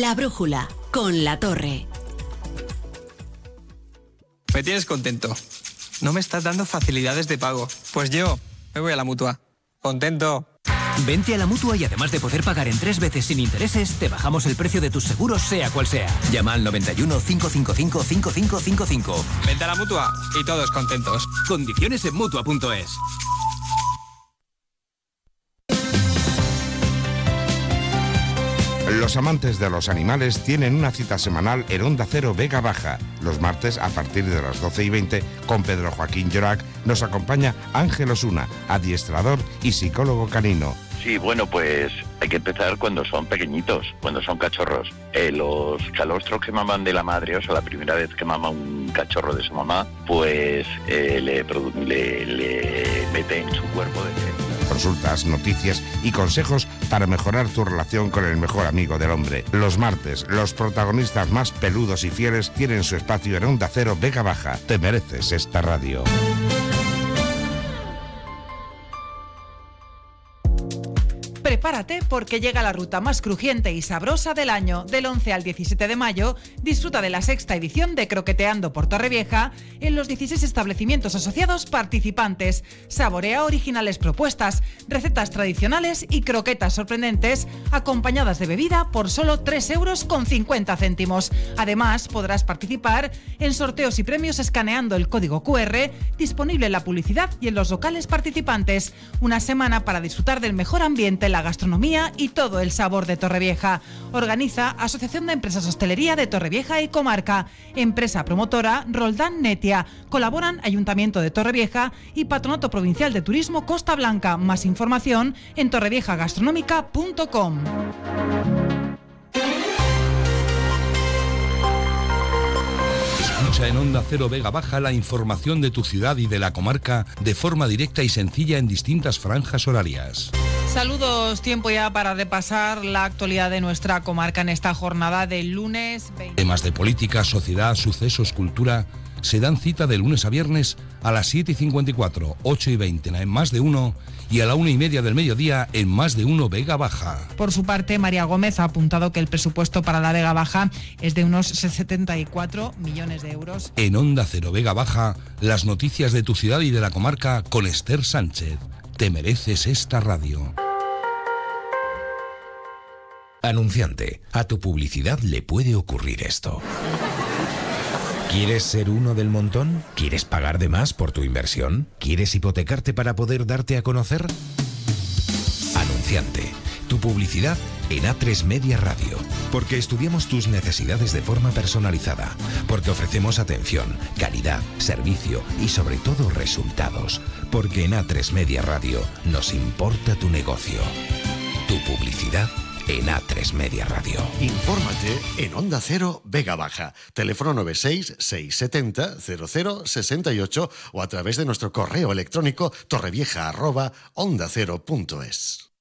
La Brújula, con La Torre. Me tienes contento. No me estás dando facilidades de pago. Pues yo me voy a la Mutua. Contento. Vente a la Mutua y además de poder pagar en 3 veces sin intereses, te bajamos el precio de tus seguros sea cual sea. Llama al 91 555 5555. Vente a la Mutua y todos contentos. Condiciones en Mutua.es. Los amantes de los animales tienen una cita semanal en Onda Cero Vega Baja. Los martes a partir de las 12:20 con Pedro Joaquín Llorac nos acompaña Ángel Osuna, adiestrador y psicólogo canino. Sí, bueno, pues hay que empezar cuando son pequeñitos, cuando son cachorros. Los calostros que maman de la madre, o sea, la primera vez que mama un cachorro de su mamá, pues le mete en su cuerpo de... Consultas, noticias y consejos para mejorar tu relación con el mejor amigo del hombre. Los martes, los protagonistas más peludos y fieles tienen su espacio en Onda Cero Vega Baja. Te mereces esta radio. Prepárate porque llega la ruta más crujiente y sabrosa del año. Del 11 al 17 de mayo, disfruta de la 6ª edición de Croqueteando por Torrevieja en los 16 establecimientos asociados participantes. Saborea originales propuestas, recetas tradicionales y croquetas sorprendentes acompañadas de bebida por solo 3,50 €. Además, podrás participar en sorteos y premios escaneando el código QR disponible en la publicidad y en los locales participantes. Una semana para disfrutar del mejor ambiente, la gastronomía y todo el sabor de Torrevieja. Organiza Asociación de Empresas Hostelería de Torrevieja y Comarca. Empresa promotora Roldán Netia. Colaboran Ayuntamiento de Torrevieja y Patronato Provincial de Turismo Costa Blanca. Más información en torreviejagastronómica.com. Escucha en Onda Cero Vega Baja la información de tu ciudad y de la comarca de forma directa y sencilla en distintas franjas horarias. Saludos, tiempo ya para repasar la actualidad de nuestra comarca en esta jornada del lunes 20. Temas de política, sociedad, sucesos, cultura se dan cita de lunes a viernes a las 7:54, 8:20 en Más de Uno y a la 1:30 del mediodía en Más de Uno Vega Baja. Por su parte, María Gómez ha apuntado que el presupuesto para la Vega Baja es de unos 74 millones de euros. En Onda Cero Vega Baja, las noticias de tu ciudad y de la comarca con Esther Sánchez. Te mereces esta radio. Anunciante, a tu publicidad le puede ocurrir esto. ¿Quieres ser uno del montón? ¿Quieres pagar de más por tu inversión? ¿Quieres hipotecarte para poder darte a conocer? Anunciante, tu publicidad en A3 Media Radio. Porque estudiamos tus necesidades de forma personalizada. Porque ofrecemos atención, calidad, servicio y sobre todo resultados. Porque en A3 Media Radio nos importa tu negocio. Tu publicidad en A3 Media Radio. Infórmate en Onda Cero Vega Baja. Teléfono 96 670 0068 o a través de nuestro correo electrónico torrevieja@ondacero.es.